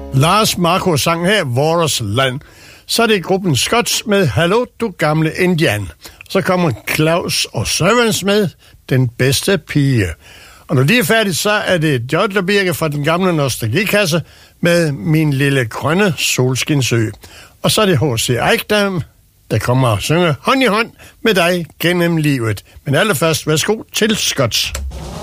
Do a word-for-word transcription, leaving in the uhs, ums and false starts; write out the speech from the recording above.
Lars Marco sang her Vores Land. Så er det gruppen Scots med Hallo, du gamle indian. Så kommer Claus og Sørens med Den bedste pige. Og når de er færdige, så er det Jodlerbirke fra den gamle nostalgikasse med Min lille grønne solskinsø. Og så er det H C Eickdam, der kommer og synger hånd i hånd med dig gennem livet. Men allerførst, værsgo til Scots.